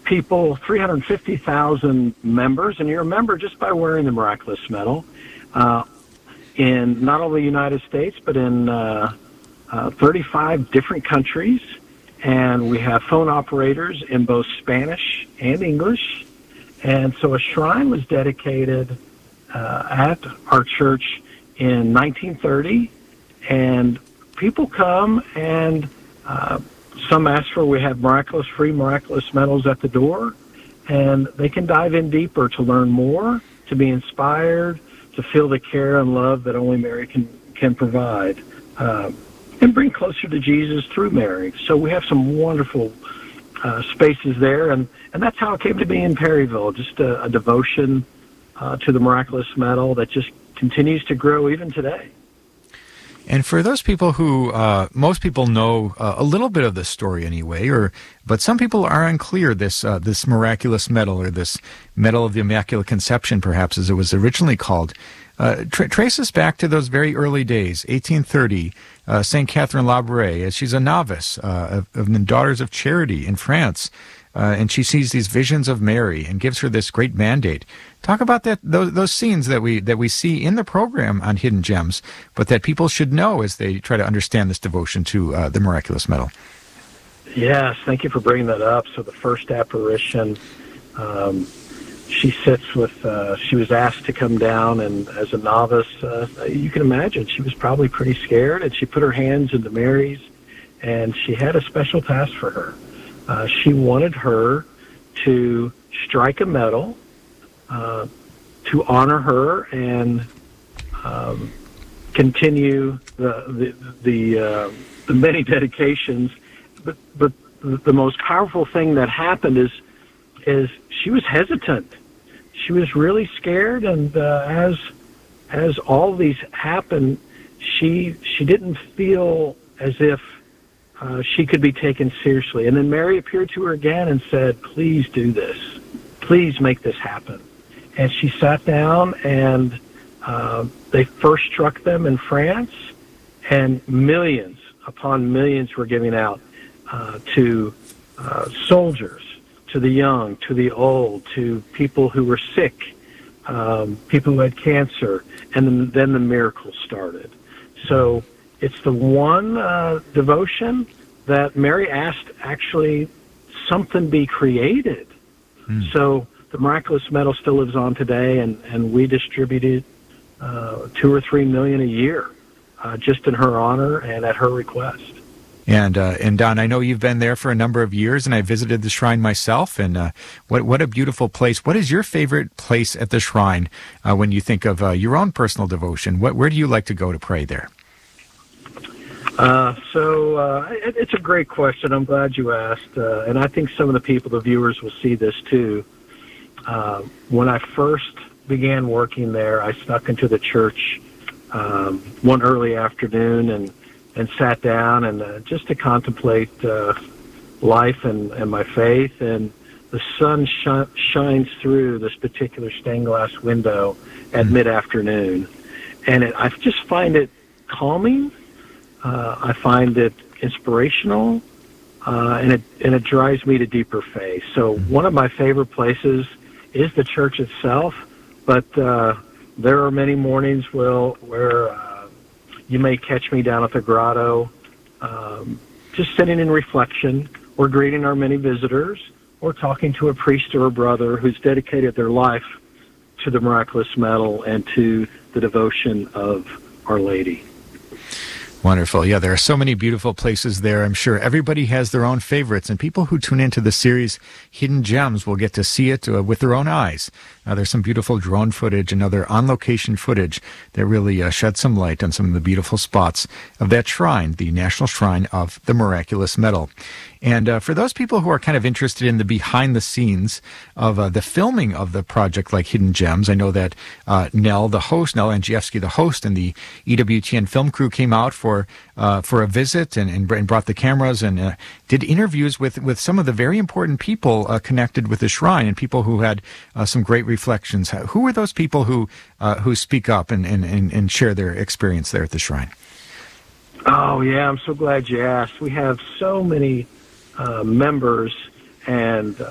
people, 350,000 members, and you're a member just by wearing the Miraculous Medal, in not only the United States, but in 35 different countries. And we have phone operators in both Spanish and English. And so a shrine was dedicated at our church in 1930, and people come and some ask for, we have free miraculous medals at the door, and they can dive in deeper to learn more, to be inspired, to feel the care and love that only Mary can provide, and bring closer to Jesus through Mary. So we have some wonderful spaces there, and that's how it came to be in Perryville, just a devotion to the Miraculous Medal that just continues to grow even today. And for those people who, most people know a little bit of the story anyway, but some people are unclear, this Miraculous Medal, or this Medal of the Immaculate Conception, perhaps, as it was originally called, trace us back to those very early days, 1830, St. Catherine Labouré, as she's a novice of the Daughters of Charity in France, and she sees these visions of Mary and gives her this great mandate. Talk about those scenes that we see in the program on Hidden Gems, but that people should know as they try to understand this devotion to the Miraculous Medal. Yes, thank you for bringing that up. So the first apparition, she sits with, she was asked to come down, and as a novice, you can imagine she was probably pretty scared, and she put her hands into Mary's, and she had a special task for her. She wanted her to strike a medal to honor her and continue the many dedications. But the most powerful thing that happened is she was hesitant. She was really scared, and as all these happened, she didn't feel as if she could be taken seriously. And then Mary appeared to her again and said, "Please do this. Please make this happen." And she sat down, and they first struck them in France, and millions upon millions were giving out to soldiers, to the young, to the old, to people who were sick, people who had cancer, and then the miracles started. So it's the one devotion that Mary asked actually something be created. So the Miraculous Medal still lives on today, and we distributed 2 or 3 million a year just in her honor and at her request. And Don, I know you've been there for a number of years, and I visited the shrine myself, and what a beautiful place. What is your favorite place at the shrine when you think of your own personal devotion? Where do you like to go to pray there? It's a great question. I'm glad you asked, and I think some of the people, the viewers, will see this too. When I first began working there, I snuck into the church one early afternoon and sat down and just to contemplate life and my faith. And the sun shines through this particular stained glass window at mid-afternoon, and I just find it calming. I find it inspirational, and it drives me to deeper faith. So one of my favorite places is the church itself, but there are many mornings where you may catch me down at the grotto, just sitting in reflection, or greeting our many visitors, or talking to a priest or a brother who's dedicated their life to the Miraculous Medal and to the devotion of Our Lady. Wonderful. Yeah, there are so many beautiful places there. I'm sure everybody has their own favorites, and people who tune into the series Hidden Gems will get to see it with their own eyes. There's some beautiful drone footage and other on-location footage that really shed some light on some of the beautiful spots of that shrine, the National Shrine of the Miraculous Medal. And for those people who are kind of interested in the behind-the-scenes of the filming of the project like Hidden Gems, I know that Nell Angievsky, the host, and the EWTN film crew came out for a visit and brought the cameras and did interviews with some of the very important people connected with the shrine, and people who had some great reflections. Who are those people who speak up and share their experience there at the shrine? Oh, yeah, I'm so glad you asked. We have so many members and